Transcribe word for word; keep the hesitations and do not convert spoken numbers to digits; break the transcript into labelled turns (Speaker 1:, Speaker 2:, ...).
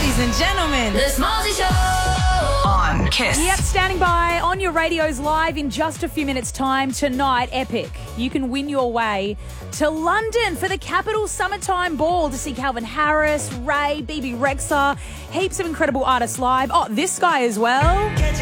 Speaker 1: Ladies and gentlemen,
Speaker 2: The Smallzy Show on Kiss.
Speaker 3: Yep, standing by on your radios live in just a few minutes' time tonight. Epic. You can win your way to London for the Capital Summertime Ball to see Calvin Harris, Ray, B B Rexa, heaps of incredible artists live. Oh, this guy as well.